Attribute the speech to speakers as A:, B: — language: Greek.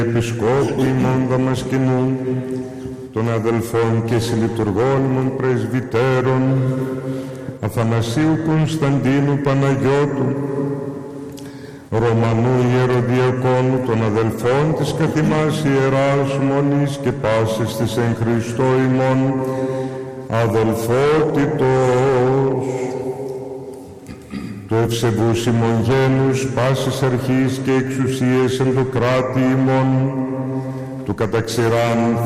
A: Επισκόπου ημών Δαμασκηνού, των αδελφών και συλλειτουργών πρεσβυτέρων, Αθανασίου Κωνσταντίνου Παναγιώτου, Ρωμανού Ιεροδιακόνου, των αδελφών της καθημάς Ιεράς Μονής και πάσης της εν Χριστώ ημών αδελφότητος, του ευσεβούς ημών γένους, πάσης αρχής και εξουσίες εν το κράτη ημών, του καταξηράν